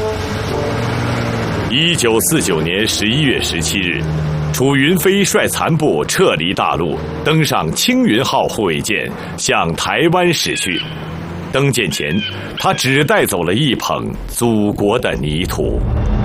1949年11月17日，楚云飞率残部撤离大陆，登上青云号护卫舰，向台湾驶去。登舰前，他只带走了一捧祖国的泥土。